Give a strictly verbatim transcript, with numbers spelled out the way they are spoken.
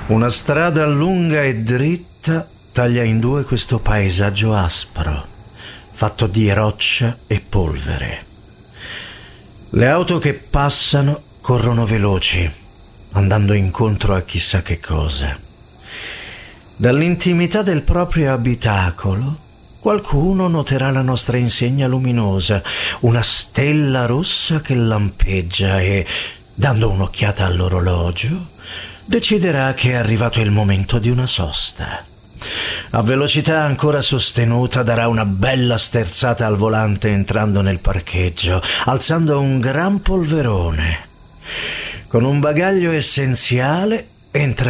Una strada lunga e dritta taglia in due questo paesaggio aspro, fatto di roccia e polvere. Le auto che passano corrono veloci, andando incontro a chissà che cosa. Dall'intimità del proprio abitacolo, qualcuno noterà la nostra insegna luminosa, una stella rossa che lampeggia e, dando un'occhiata all'orologio, deciderà che è arrivato il momento di una sosta. A velocità ancora sostenuta darà una bella sterzata al volante entrando nel parcheggio, alzando un gran polverone. Con un bagaglio essenziale entra